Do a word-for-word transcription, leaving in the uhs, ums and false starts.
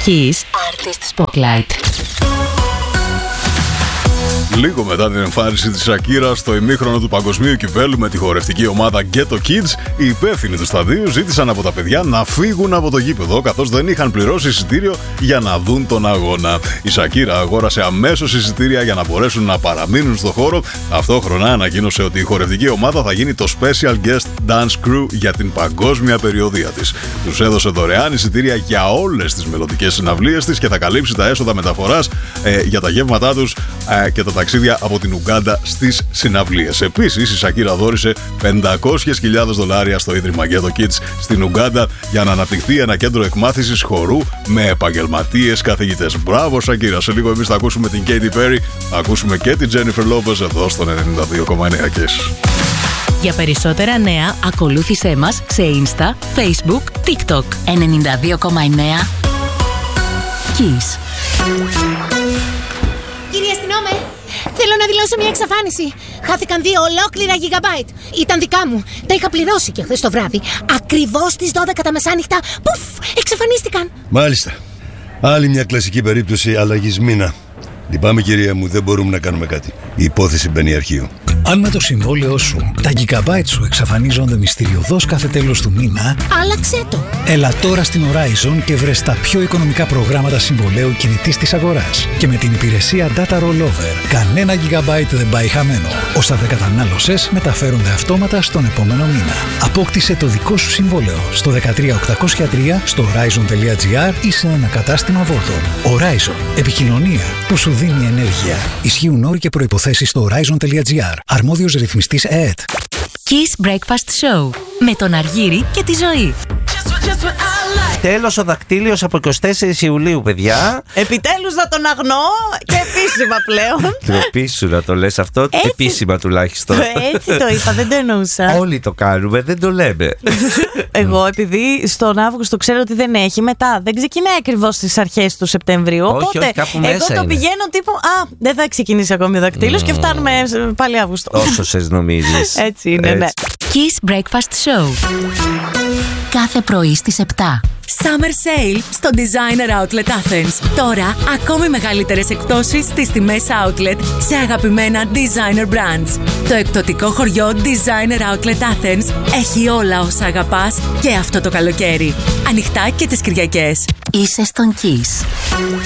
Kiss Artist Spotlight. Λίγο μετά την εμφάνιση της Shakira στο ημίχρονο του παγκοσμίου κυπέλλου με τη χορευτική ομάδα Ghetto Kids, οι υπεύθυνοι του σταδίου ζήτησαν από τα παιδιά να φύγουν από το γήπεδο, καθώς δεν είχαν πληρώσει εισιτήριο για να δουν τον αγώνα. Η Shakira αγόρασε αμέσως εισιτήρια για να μπορέσουν να παραμείνουν στο χώρο. Ταυτόχρονα ανακοίνωσε ότι η χορευτική ομάδα θα γίνει το Special Guest Dance Crew για την παγκόσμια περιοδία της. Τους έδωσε δωρεάν εισιτήρια για όλες τις μελλοντικές συναυλίες της και θα καλύψει τα έσοδα μεταφοράς ε, για τα γεύματά τους ε, και τα ταξίδια από την Ουγκάντα στις συναυλίες. Επίσης, η Shakira δώρισε πεντακόσιες χιλιάδες δολάρια στο Ίδρυμα Ghetto Kids στην Ουγκάντα για να αναπτυχθεί ένα κέντρο εκμάθησης χορού με επαγγελματίες καθηγητές. Μπράβο, Shakira. Σε λίγο εμείς θα ακούσουμε την Katy Perry, θα ακούσουμε και την Jennifer Lopez εδώ στον ενενήντα δύο κόμμα εννέα Kiss. Για περισσότερα νέα, ακολούθησέ μας σε Insta, Facebook, TikTok. ενενήντα δύο κόμμα εννέα Kiss. Κύριε αστυνόμε, θέλω να δηλώσω μια εξαφάνιση. Χάθηκαν δύο ολόκληρα gigabyte. Ήταν δικά μου. Τα είχα πληρώσει και χθες το βράδυ. Ακριβώς στις δώδεκα τα μεσάνυχτα. Πουφ, εξαφανίστηκαν. Μάλιστα. Άλλη μια κλασική περίπτωση αλλαγής μήνα. Λυπάμαι, κυρία μου, δεν μπορούμε να κάνουμε κάτι. Η υπόθεση μπαίνει αρχείο. Αν με το συμβόλαιό σου τα gigabyte σου εξαφανίζονται μυστηριωδώς κάθε τέλος του μήνα, άλλαξε το. Έλα τώρα στην Horizon και βρες τα πιο οικονομικά προγράμματα συμβολαίου κινητής της αγοράς. Και με την υπηρεσία Data Rollover, κανένα gigabyte δεν πάει χαμένο. Όσα δεν κατανάλωσες μεταφέρονται αυτόματα στον επόμενο μήνα. Απόκτησε το δικό σου συμβόλαιο στο δεκατρία οκτακόσια τρία, στο horizon.gr ή σε ένα κατάστημα Volton. Horizon. Επικοινωνία που σου δίνει ενέργεια. Ισχύουν όροι και προϋποθέσεις στο horizon.gr. Αρμόδιος ρυθμιστής ΕΕΤ. Kiss Breakfast Show με τον Αργύρη και τη Ζωή. Τέλος ο δακτύλιος από εικοστή τέταρτη Ιουλίου, παιδιά. Επιτέλους να τον αγνώ και επίσημα πλέον. Τροπή σου να το λες αυτό, Έτσι. Επίσημα τουλάχιστον. Έτσι το είπα, δεν το εννοούσα. Όλοι το κάνουμε, δεν το λέμε. Εγώ επειδή στον Αύγουστο ξέρω ότι δεν έχει, μετά δεν ξεκινάει ακριβώς στις αρχές του Σεπτεμβρίου. Όχι, Οπότε όχι, κάπου μέσα εγώ το είναι. πηγαίνω τύπου α, δεν θα ξεκινήσει ακόμη ο δακτύλιος mm. και φτάνουμε πάλι Αύγουστο. Όσο σες νομίζεις. Έτσι είναι, ναι. Kiss Breakfast Show. Κάθε πρωί στις επτά. Summer Sale στο Designer Outlet Athens. Τώρα ακόμη μεγαλύτερες εκπτώσεις στις τιμές Outlet σε αγαπημένα Designer Brands. Το εκπτωτικό χωριό Designer Outlet Athens έχει όλα όσα αγαπάς και αυτό το καλοκαίρι. Ανοιχτά και τις Κυριακές. Είσαι στον Kiss.